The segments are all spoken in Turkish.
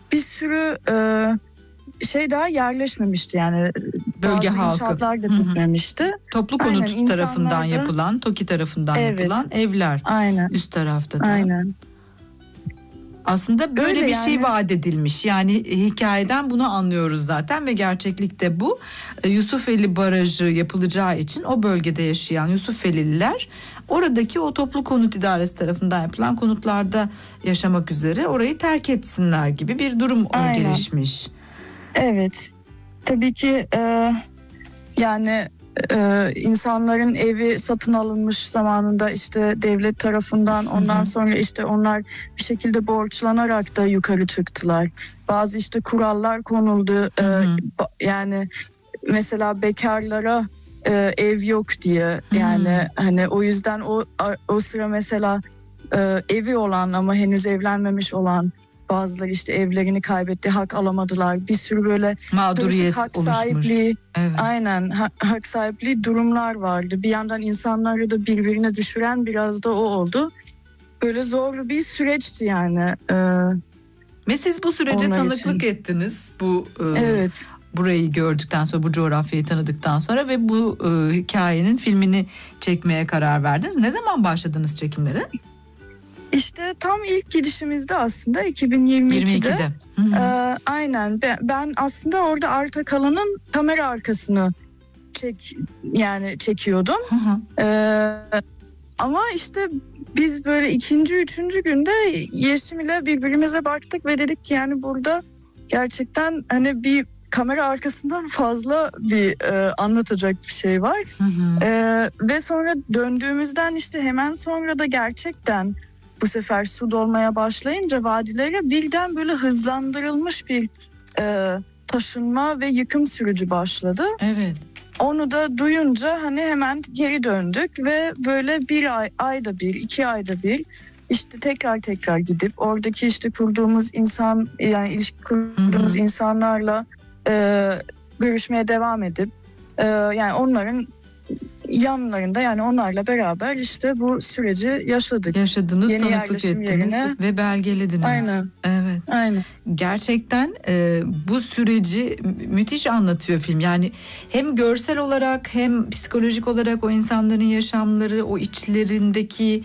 bir sürü şey daha yerleşmemişti yani. Bölge bazı halkı. inşaatlar da bitmemişti. Toplu konut Aynen, tarafından insanlar da... yapılan, TOKİ tarafından Evet. yapılan evler. Aynen. Üst tarafta da. Aynen. Aslında böyle Öyle bir yani. şey vaat edilmiş. Yani hikayeden bunu anlıyoruz zaten ve gerçeklikte bu. Yusufeli Barajı yapılacağı için o bölgede yaşayan Yusufeliler oradaki o toplu konut idaresi tarafından yapılan konutlarda yaşamak üzere orayı terk etsinler gibi bir durum gelişmiş. Evet. Tabii ki yani insanların evi satın alınmış zamanında işte devlet tarafından, ondan sonra işte onlar bir şekilde borçlanarak da yukarı çıktılar. Bazı işte kurallar konuldu. Yani mesela bekarlara ev yok diye, yani hani o yüzden o sıra mesela evi olan ama henüz evlenmemiş olan bazıları işte evlerini kaybetti, hak alamadılar. Bir sürü böyle mağduriyet hak oluşmuş. sahipliği, evet. Aynen hak sahipliği durumlar vardı. Bir yandan insanları da birbirine düşüren biraz da o oldu. Böyle zorlu bir süreçti yani. Ve siz bu sürece tanıklık ettiniz. Evet. Burayı gördükten sonra, bu coğrafyayı tanıdıktan sonra ve bu hikayenin filmini çekmeye karar verdiniz. Ne zaman başladınız çekimlere? İşte tam ilk gidişimizde aslında 2022'de. Aynen. Ben aslında orada Arta Kalan'ın kamera arkasını çekiyordum. Ama işte biz böyle ikinci, üçüncü günde Yeşim ile birbirimize baktık ve dedik ki yani burada gerçekten hani bir kamera arkasından fazla bir anlatacak bir şey var. Ve sonra döndüğümüzden işte hemen sonra da gerçekten bu sefer su dolmaya başlayınca vadilere birden böyle hızlandırılmış bir taşınma ve yıkım süreci başladı. Evet. Onu da duyunca hani hemen geri döndük ve böyle ayda bir, 2 ayda bir işte tekrar gidip oradaki işte kurduğumuz ilişki kurduğumuz insanlarla görüşmeye devam edip yani onların yanlarında, yani onlarla beraber işte bu süreci yaşadık. Yaşadınız, yeni tanıklık ettiniz ve belgelediniz. Aynen. Evet. Aynen. Gerçekten bu süreci müthiş anlatıyor film. Yani hem görsel olarak hem psikolojik olarak o insanların yaşamları, o içlerindeki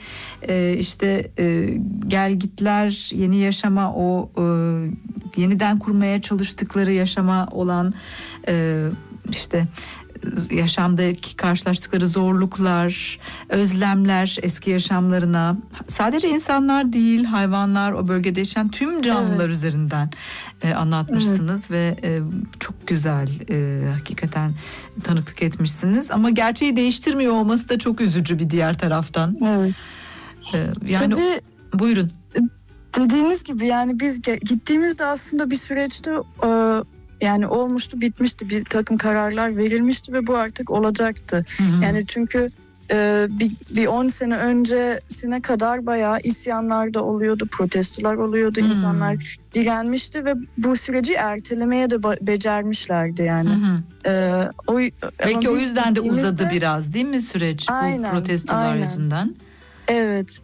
gelgitler, yeni yaşama, o yeniden kurmaya çalıştıkları yaşama olan işte yaşamdaki karşılaştıkları zorluklar, özlemler eski yaşamlarına, sadece insanlar değil, hayvanlar, o bölgede yaşayan tüm canlılar üzerinden anlatmışsınız ve çok güzel hakikaten tanıklık etmişsiniz. Ama gerçeği değiştirmiyor olması da çok üzücü bir diğer taraftan. Evet. Yani tabii, buyurun. Dediğiniz gibi yani biz gittiğimizde aslında bir süreçte yani olmuştu, bitmişti, bir takım kararlar verilmişti ve bu artık olacaktı. Yani çünkü bir 10 sene öncesine kadar bayağı isyanlar da oluyordu, protestolar oluyordu, insanlar direnmişti ve bu süreci ertelemeye de becermişlerdi yani. Belki o yüzden de uzadı biraz, değil mi süreç, bu protestolar yüzünden? Evet.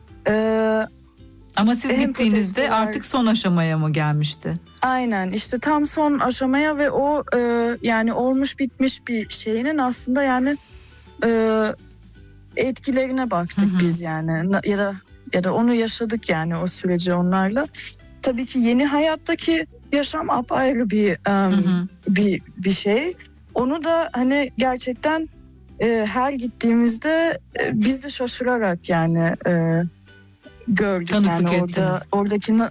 Ama siz gittiğinizde artık son aşamaya mı gelmişti? Aynen, işte tam son aşamaya ve o yani olmuş bitmiş bir şeyinin aslında yani etkilerine baktık biz yani, ya da onu yaşadık yani, o süreci onlarla. Tabii ki yeni hayattaki yaşam apayrı bir şey. Onu da hani gerçekten her gittiğimizde biz de şaşırarak yani gördük. Tanıklık yani oradaki